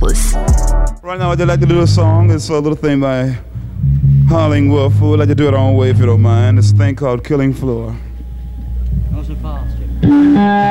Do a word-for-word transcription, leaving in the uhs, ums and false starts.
Campus. Right now, I'd like to do a song. It's a little thing by Howling Wolf. We'd like to do it our own way if you don't mind. It's a thing called Killing Floor. Not so fast, Jim.